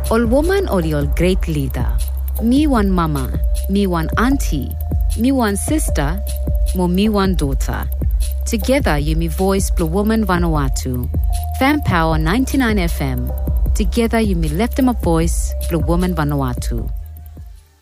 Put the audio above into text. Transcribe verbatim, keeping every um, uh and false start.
Ol woman ol your great leader. Me one mama, me one auntie, me one sister, mo me one daughter. Together you me voice Blue Woman Vanuatu. Fan Power ninety-nine F M. Together you me left them a voice Blue Woman Vanuatu.